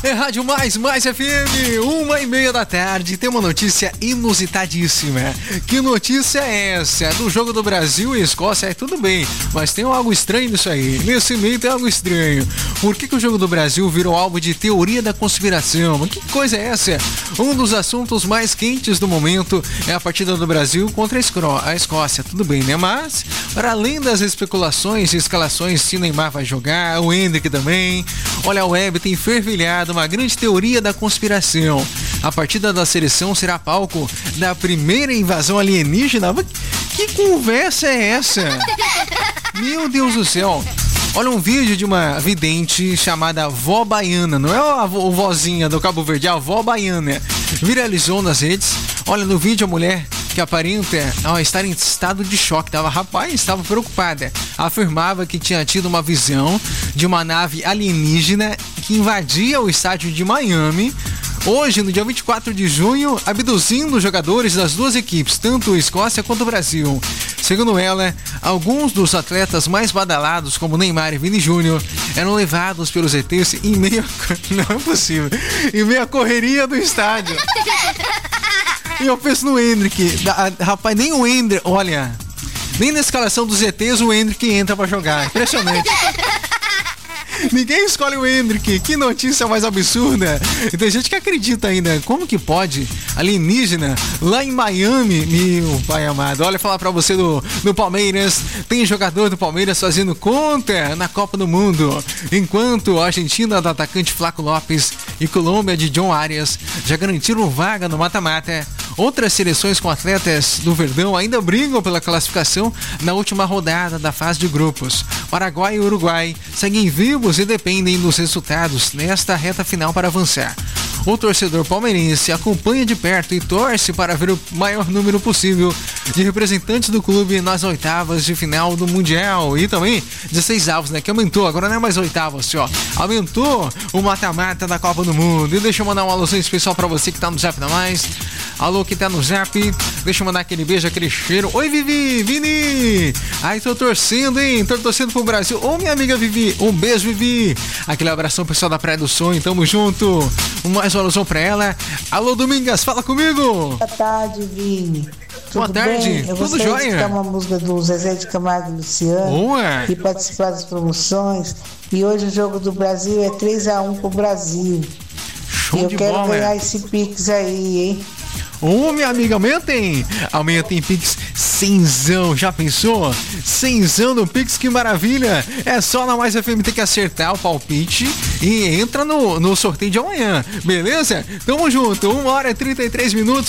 É Rádio Mais FM, 1h30 da tarde. Tem uma notícia inusitadíssima. Que notícia é essa? Do jogo do Brasil e Escócia, tudo bem, mas tem algo estranho nisso aí. Nesse meio tem algo estranho. Por que o jogo do Brasil virou alvo de teoria da conspiração? Que coisa é essa? Um dos assuntos mais quentes do momento é a partida do Brasil contra a Escócia, tudo bem, né? Mas, para além das especulações e escalações, se Neymar vai jogar, o Endrick também, olha, a web tem fervilhado uma grande teoria da conspiração. A partida da seleção será palco da primeira invasão alienígena? Que conversa é essa? Meu Deus do céu. Olha um vídeo de uma vidente chamada Vó Baiana. Não é a vozinha do Cabo Verde, é a Vó Baiana. Viralizou nas redes. Olha, no vídeo a mulher que aparenta estar em estado de choque. Estava preocupada. Afirmava que tinha tido uma visão de uma nave alienígena que invadia o estádio de Miami hoje, no dia 24 de junho, abduzindo os jogadores das duas equipes, tanto a Escócia quanto o Brasil. Segundo ela, alguns dos atletas mais badalados, como Neymar e Vini Júnior, eram levados pelos ETs em meio à correria do estádio. E eu penso no Endrick. Rapaz, nem o Endrick, olha, nem na escalação dos ETs o Endrick entra pra jogar. Impressionante. Ninguém escolhe o Endrick. Que notícia mais absurda. E tem gente que acredita ainda. Como que pode? Alienígena lá em Miami. Meu pai amado. Olha, falar pra você do Palmeiras. Tem jogador do Palmeiras fazendo conta na Copa do Mundo. Enquanto a Argentina do atacante Flaco Lopes e Colômbia de John Arias já garantiram vaga no mata-mata. Outras seleções com atletas do Verdão ainda brigam pela classificação na última rodada da fase de grupos. Paraguai e Uruguai seguem vivos e dependem dos resultados nesta reta final para avançar. O torcedor palmeirense acompanha de perto e torce para ver o maior número possível de representantes do clube nas oitavas de final do Mundial. E também 16 avos, né? Que aumentou, agora não é mais oitavas, ó. Aumentou o mata-mata da Copa do Mundo. E deixa eu mandar um alôzinho especial para você que tá no Zap da Mais. Alô, que tá no Zap. Deixa eu mandar aquele beijo, aquele cheiro. Oi, Vivi, Vini. Ai, tô torcendo, hein? Tô torcendo pro Brasil. Ô, minha amiga Vivi. Um beijo, Vivi. Aquele abração, pessoal da Praia do Sonho. Tamo junto. Mais uma alusão pra ela. Alô, Domingas, fala comigo. Boa tarde, Vini. Boa tarde, bem? Eu tudo gostaria de jóia? cantar uma música do Zezé de Camargo e Luciano. Boa. E participar das promoções. E hoje o jogo do Brasil é 3-1 pro Brasil. Show E eu de quero bola. ganhar esse Pix aí, hein? Ô, minha amiga, amanhã tem Pix cenzão, já pensou? Cenzão no Pix, que maravilha! É só na Mais FM ter que acertar o palpite e entra no sorteio de amanhã, beleza? Tamo junto, 1h33.